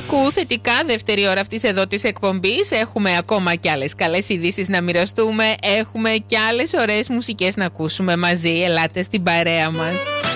Ακούω θετικά, δεύτερη ώρα αυτής εδώ της εκπομπής. Έχουμε ακόμα κι άλλες καλές ειδήσεις να μοιραστούμε. Έχουμε κι άλλες ωραίες μουσικές να ακούσουμε μαζί. Ελάτε στην παρέα μας.